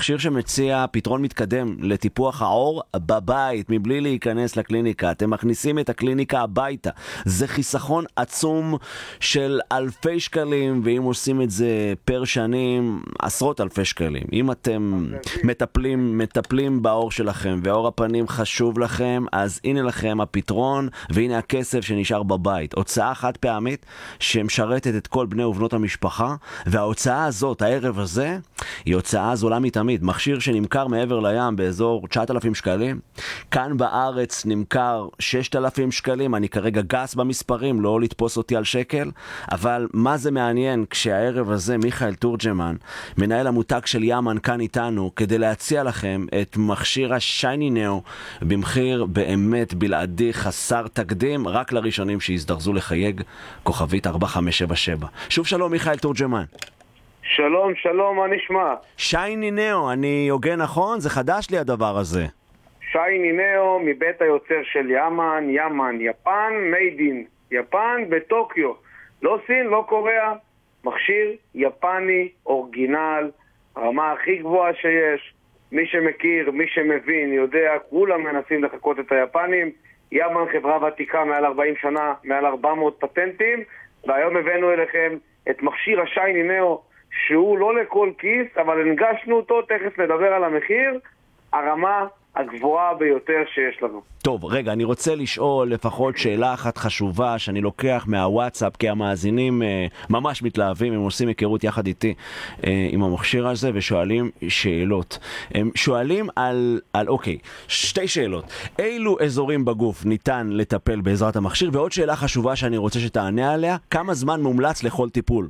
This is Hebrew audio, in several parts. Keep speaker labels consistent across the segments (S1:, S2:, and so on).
S1: מכשיר שמציע פתרון מתקדם לטיפוח העור בבית, מבלי להיכנס לקליניקה. אתם מכניסים את הקליניקה הביתה. זה חיסכון עצום של אלפי שקלים, ואם עושים את זה פר שנים, עשרות אלפי שקלים. אם אתם מטפלים בעור שלכם, ועור הפנים חשוב לכם, אז הנה לכם הפתרון, והנה הכסף שנשאר בבית. הוצאה חד פעמית שמשרתת את כל בני ובנות המשפחה, וההוצאה הזאת, הערב הזה, היא הוצאה זולה מתמיד. מכשיר שנמכר מעבר לים באזור 9,000 שקלים, כאן בארץ נמכר 6,000 שקלים, אני כרגע גס במספרים, לא לתפוס אותי על שקל, אבל מה זה מעניין כשהערב הזה מיכאל תורג'מן, מנהל המותג של יאמן, כאן איתנו, כדי להציע לכם את מכשיר השייני נאו, במחיר באמת בלעדי חסר תקדים, רק לראשונים שהזדרזו לחייג, כוכבית 4577. שוב שלום מיכאל תורג'מן.
S2: שלום, שלום, מה נשמע?
S1: שייני נאו, אני יוגן נכון? זה חדש לי הדבר הזה.
S2: שייני נאו מבית היוצר של יאמן, יאמן, יפן, מייד אין, יפן בטוקיו. לא סין, לא קוריאה. מכשיר יפני, אורגינל, הרמה הכי גבוהה שיש. מי שמכיר, מי שמבין, יודע, כולם מנסים לחכות את היפנים. יאמן חברה ותיקה מעל 40 שנה, מעל 400 פטנטים, והיום הבאנו אליכם את מכשיר השייני נאו, שהוא לא לכל כיס, אבל הנגשנו אותו, תכף נדבר על המחיר, הרמה הגבוהה ביותר שיש לנו.
S1: טוב, רגע, אני רוצה לשאול לפחות שאלה אחת חשובה שאני לוקח מהוואטסאפ, כי המאזינים ממש מתלהבים, הם עושים היכרות יחד איתי עם המכשיר הזה ושואלים שאלות. הם שואלים אוקיי, שתי שאלות. אילו אזורים בגוף ניתן לטפל בעזרת המכשיר? ועוד שאלה חשובה שאני רוצה שתענה עליה, כמה זמן מומלץ לכל טיפול?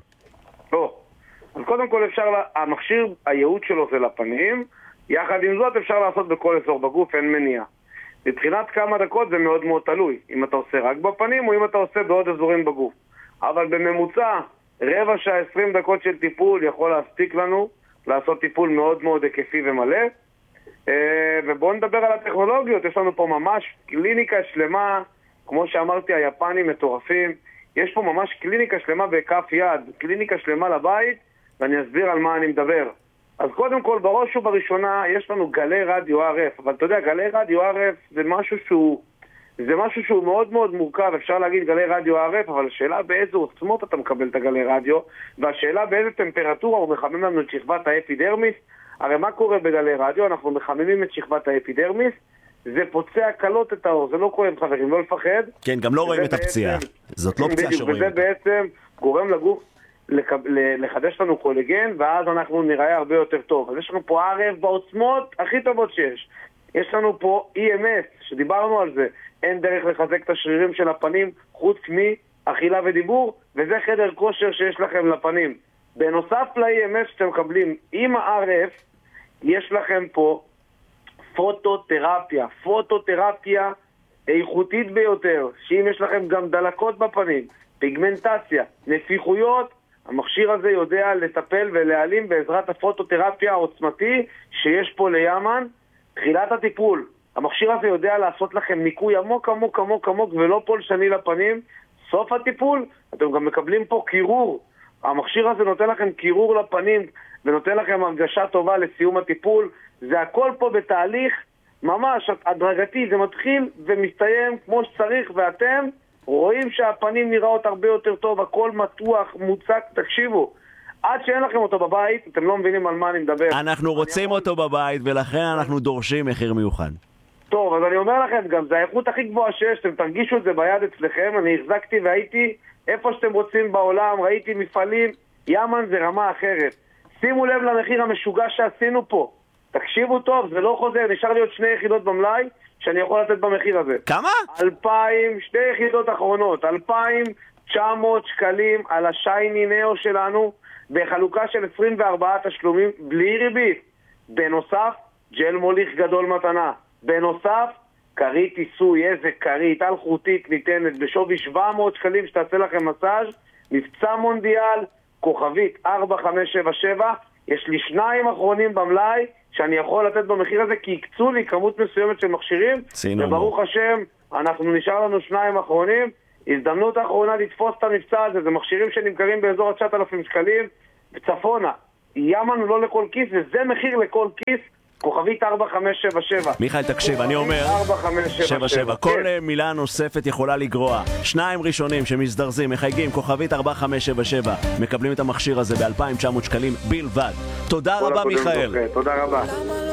S2: אז קודם כל המכשיר, הייעוד שלו זה לפנים, יחד עם זאת אפשר לעשות בכל אזור בגוף, אין מניעה. מבחינת כמה דקות זה מאוד מאוד תלוי, אם אתה עושה רק בפנים או אם אתה עושה בעוד אזורים בגוף. אבל בממוצע, רבע שעה 20 דקות של טיפול יכול להספיק לנו, לעשות טיפול מאוד מאוד היקפי ומלא. ובואו נדבר על הטכנולוגיות, יש לנו פה ממש קליניקה שלמה, כמו שאמרתי, היפנים מטורפים, יש פה ממש קליניקה שלמה בכף יד, קליניקה שלמה לבית, ואני אסביר על מה אני מדבר. אז קודם כל, בראש ובראשונה, יש לנו גלי רדיו RF, אבל אתה יודע, גלי רדיו RF זה משהו שהוא מאוד מאוד מורכב, אפשר להגיד גלי רדיו RF, אבל השאלה באיזה עוצמות אתה מקבל את הגלי רדיו, והשאלה באיזה טמפרטורה הוא מחמם לנו את שכבת האפידרמיס. הרי מה קורה בגלי רדיו? אנחנו מחממים את שכבת האפידרמיס, זה פוצע קלות את האור, זה לא כואב חברים, לא לפחד.
S1: כן, גם לא רואים את הפציעה, זאת לא פציעה שרואים.
S2: וזה בעצם גורם לגוף לחדש לנו קולגן, ואז אנחנו נראה הרבה יותר טוב. אז יש לנו פה RF בעוצמות הכי טובות שיש. יש לנו פה EMS, שדיברנו על זה. אין דרך לחזק את השרירים של הפנים, חוץ מאכילה ודיבור, וזה חדר כושר שיש לכם לפנים. בנוסף ל-EMS שאתם מקבלים עם ה-RF, יש לכם פה פוטותרפיה איכותית ביותר, שאם יש לכם גם דלקות בפנים, פיגמנטציה, נפיחויות, המכשיר הזה יודע לטפל ולהעלים בעזרת הפוטותרפיה העוצמתי שיש פה ליאמן. תחילת הטיפול, המכשיר הזה יודע לעשות לכם ניקוי עמוק עמוק עמוק עמוק ולא פולשני לפנים. סוף הטיפול, אתם גם מקבלים פה קירור. המכשיר הזה נותן לכם קירור לפנים ונותן לכם הרגשה טובה לסיום הטיפול. זה הכל פה בתהליך ממש הדרגתי, זה מתחיל ומסתיים כמו שצריך, ואתם רואים שהפנים נראות הרבה יותר טוב, הכל מתוח, מוצק. תקשיבו, עד שאין לכם אותו בבית, אתם לא מבינים על מה אני מדבר.
S1: אנחנו רוצים אותו בבית, ולכן אנחנו דורשים מחיר מיוחד.
S2: טוב, אז אני אומר לכם, גם זה האיכות הכי גבוהה שיש, אתם תרגישו את זה ביד אצלכם. אני החזקתי והייתי איפה שאתם רוצים בעולם, ראיתי מפעלים, יאמן זה רמה אחרת. שימו לב למחיר המשוגע שעשינו פה. תקשיבו טוב, זה לא חוזר, נשאר לי עוד 2 יחידות במלאי שאני יכול לתת במחיר הזה.
S1: כמה?
S2: 2,000, 2 יחידות אחרונות, 2,900 שקלים על השייני נאו שלנו, בחלוקה של 24 תשלומים בלי ריבית. בנוסף, ג'ל מוליך גדול מתנה. בנוסף, קרית עיסוי, איזה קרית, אלחוטית ניתנת בשווי 700 שקלים שתעשה לכם מסאז', מבצע מונדיאל, כוכבית 4577, יש לי 2 אחרונים במלאי שאני יכול לתת במחיר הזה, כי יקצו לי כמות מסוימת של מכשירים, וברוך השם, אנחנו נשאר לנו 2 אחרונים. הזדמנות האחרונה לתפוס את המבצע הזה, זה מכשירים שנמכרים באזור 9,000 שקלים, בצפונה. ימן לא לכל כיס, וזה מחיר לכל כיס, כוכבית 4577.
S1: מיכאל, תקשיב, אני אומר
S2: 4577.
S1: כל מילה נוספת יכולה לגרוע. 2 ראשונים שמזדרזים, מחייגים, כוכבית 4577, מקבלים את המכשיר הזה ב-2,900 שקלים בלבד. תודה רבה, מיכאל.
S2: תודה רבה.